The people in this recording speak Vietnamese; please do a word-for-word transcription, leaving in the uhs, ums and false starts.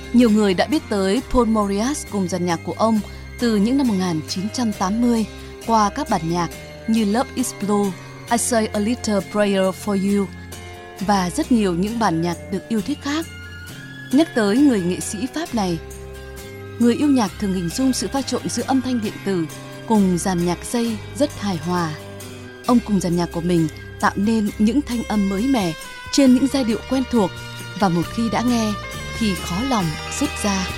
Nhiều người đã biết tới Paul Mauriat cùng dàn nhạc của ông từ những năm một nghìn chín trăm tám mươi qua các bản nhạc như Love is Blue, I Say a Little Prayer for You và rất nhiều những bản nhạc được yêu thích khác. Nhắc tới người nghệ sĩ Pháp này, người yêu nhạc thường hình dung sự pha trộn giữa âm thanh điện tử cùng dàn nhạc dây rất hài hòa. Ông cùng dàn nhạc của mình tạo nên những thanh âm mới mẻ trên những giai điệu quen thuộc và một khi đã nghe thì khó lòng dứt ra.